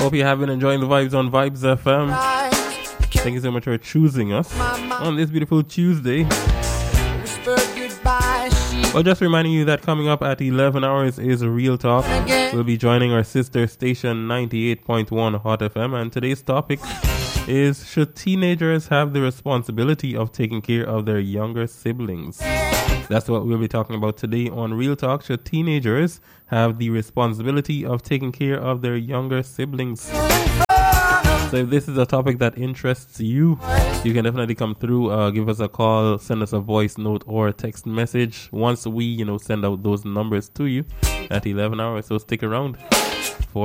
Hope you have been enjoying the vibes on Vibes FM. Thank you so much for choosing us on this beautiful Tuesday. Well, just reminding you that coming up at 11 hours is Real Talk. We'll be joining our sister station 98.1 Hot FM, and today's topic is, should teenagers have the responsibility of taking care of their younger siblings? That's what we'll be talking about today on Real Talk. Should teenagers have the responsibility of taking care of their younger siblings? So if this is a topic that interests you, you can definitely come through, give us a call, send us a voice note or a text message once we, send out those numbers to you at 11 hours. So stick around.